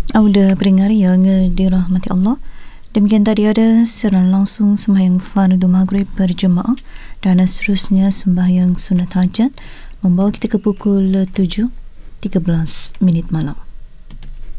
Auda pendengar yang dirahmati Allah, demikian tadi ada siaran langsung sembahyang fardu maghrib berjemaah dan seterusnya sembahyang sunat hajat membawa kita ke pukul 7.13 malam.